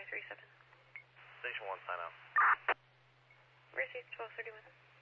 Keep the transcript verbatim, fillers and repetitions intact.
three seven. Station one, sign out. Received twelve thirty-one.